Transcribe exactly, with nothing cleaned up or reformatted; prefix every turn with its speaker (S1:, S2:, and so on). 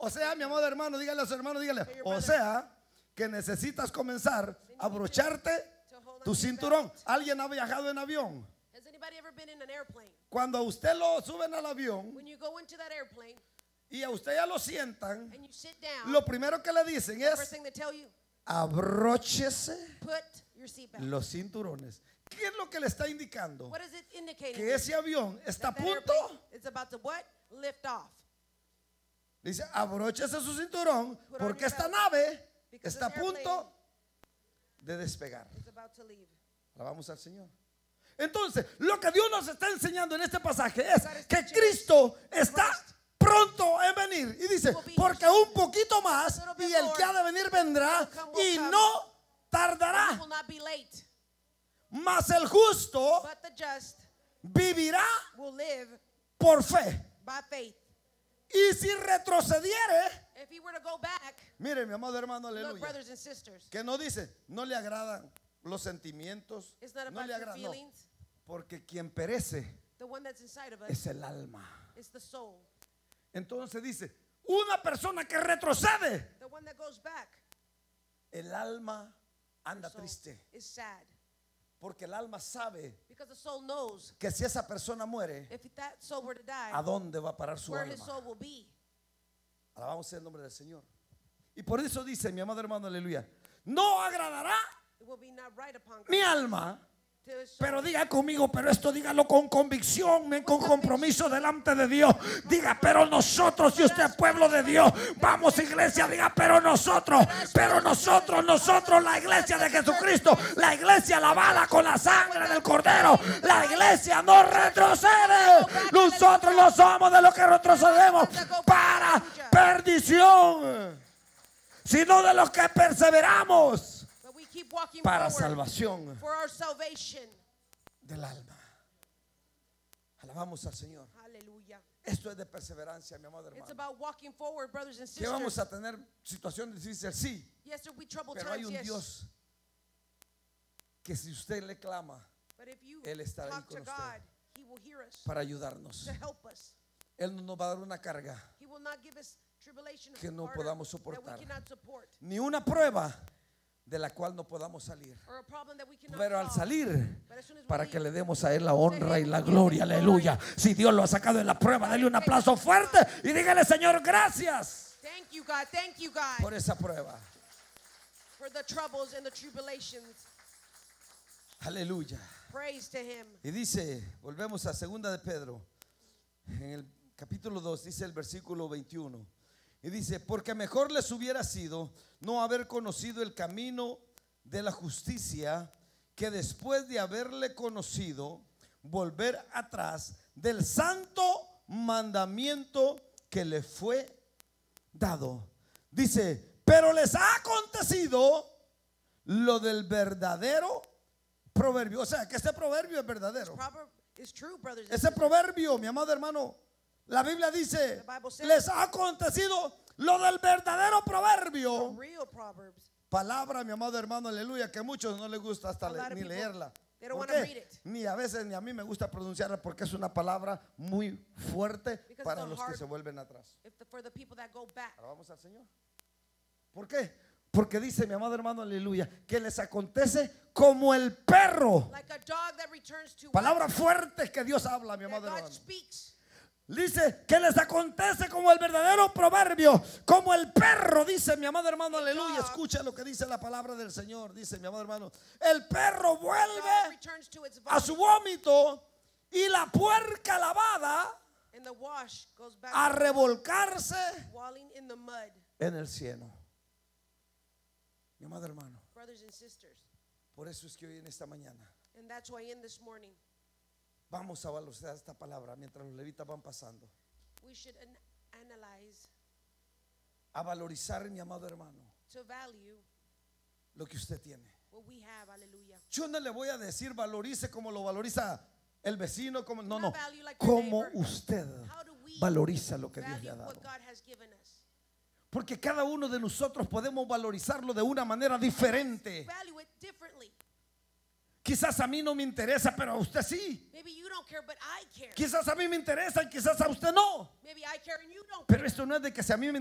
S1: O sea, mi amado hermano, dígale a su hermano, dígale. O sea, que necesitas comenzar a abrocharte tu cinturón. ¿Alguien ha viajado en avión? Cuando a usted lo suben al avión y a usted ya lo sientan, lo primero que le dicen es: abróchese los cinturones. ¿Qué es lo que le está indicando? Que ese avión está a punto. Dice: abróchese su cinturón, porque esta nave está a punto de despegar. Alabamos al Señor. Entonces, lo que Dios nos está enseñando en este pasaje es que Cristo está pronto en venir. Y dice: porque un poquito más y el que ha de venir vendrá y no tardará. Mas el justo vivirá por fe. Y si retrocediere, mire, mi amado hermano, aleluya, que no dice, no le agradan los sentimientos, no le agradan, no, porque quien perece es el alma. Entonces dice, una persona que retrocede, el alma anda triste, porque el alma sabe que si esa persona muere, ¿a dónde va a parar su alma? Alabamos el nombre del Señor. Y por eso dice, mi amado hermano, aleluya, no agradará mi alma. Pero diga conmigo, pero esto dígalo con convicción, con compromiso delante de Dios. Diga, pero nosotros, si usted es pueblo de Dios, vamos, iglesia, diga, pero nosotros, pero nosotros, nosotros, la iglesia de Jesucristo, la iglesia lavada con la sangre del Cordero, la iglesia no retrocede. Nosotros no somos de los que retrocedemos para perdición, sino de los que perseveramos para salvación del alma. Alabamos al Señor. Esto es de perseverancia, mi amado hermano. Que vamos a tener situaciones difíciles, sí, pero hay un Dios que si usted le clama, Él estará ahí con usted para ayudarnos. Él no nos va a dar una carga que no podamos soportar, ni una prueba de la cual no podamos salir. Pero al salir, para que le demos a Él la honra y la gloria, aleluya. Si Dios lo ha sacado en la prueba, dale un aplauso fuerte y dígale: Señor, gracias por esa prueba. Aleluya. Y dice, volvemos a segunda de Pedro, en el capítulo dos, dice el versículo veintiuno. Y dice: porque mejor les hubiera sido no haber conocido el camino de la justicia, que después de haberle conocido, volver atrás del santo mandamiento que le fue dado. Dice: pero les ha acontecido lo del verdadero proverbio. O sea, que este proverbio es verdadero. Ese proverbio, mi amado hermano, la Biblia dice, les ha acontecido lo del verdadero proverbio. Palabra, mi amado hermano, aleluya, que a muchos no les gusta hasta le, ni leerla. ¿Por qué? Ni a veces ni a mí me gusta pronunciarla, porque es una palabra muy fuerte para los que se vuelven atrás. Ahora vamos al Señor. ¿Por qué? Porque dice, mi amado hermano, aleluya, que les acontece como el perro. Palabras fuertes que Dios habla, mi amado hermano. Dice que les acontece como el verdadero proverbio, como el perro, dice mi amado hermano, aleluya. Escucha lo que dice la palabra del Señor. Dice mi amado hermano: el perro vuelve a su vómito y la puerca lavada a revolcarse en el cieno. Mi amado hermano, por eso es que hoy en esta mañana vamos a valorar esta palabra mientras los levitas van pasando. A valorizar, mi amado hermano, lo que usted tiene. Yo no le voy a decir valorice como lo valoriza el vecino, como, no, no, como usted valoriza lo que Dios le ha dado. Porque cada uno de nosotros podemos valorizarlo de una manera diferente. Quizás a mí no me interesa, pero a usted sí. Quizás a mí me interesa y quizás a usted no. Pero esto no es de que si a mí me